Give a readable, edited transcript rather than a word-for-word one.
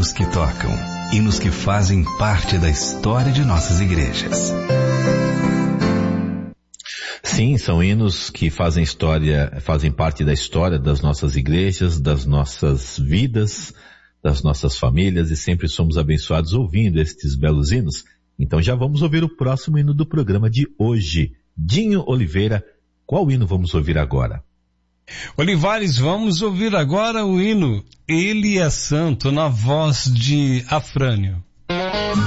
hinos que tocam, hinos que fazem parte da história de nossas igrejas. Sim, são hinos que fazem parte da história das nossas igrejas, das nossas vidas, das nossas famílias, e sempre somos abençoados ouvindo estes belos hinos. Então já vamos ouvir o próximo hino do programa de hoje. Dinho Oliveira, qual hino vamos ouvir agora? Olivares, vamos ouvir agora o hino Ele é Santo, na voz de Afrânio.